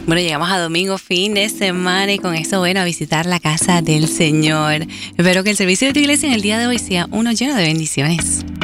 Bueno, llegamos a domingo, fin de semana, y con eso, bueno, a visitar la casa del Señor. Espero que el servicio de tu iglesia en el día de hoy sea uno lleno de bendiciones.